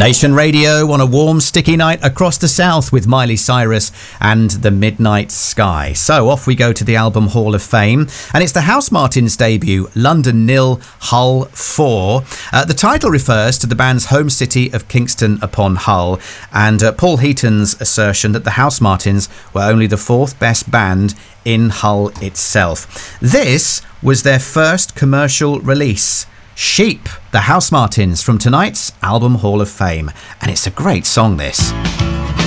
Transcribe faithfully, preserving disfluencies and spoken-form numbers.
Nation Radio on a warm, sticky night across the south with Miley Cyrus and the Midnight Sky. So off we go to the Album Hall of Fame, and it's the Housemartins' debut, London nil, Hull four. Uh, the title refers to the band's home city of Kingston upon Hull, and uh, Paul Heaton's assertion that the Housemartins were only the fourth best band in Hull itself. This was their first commercial release. Sheep, the Housemartins, from tonight's Album Hall of Fame. And it's a great song, this.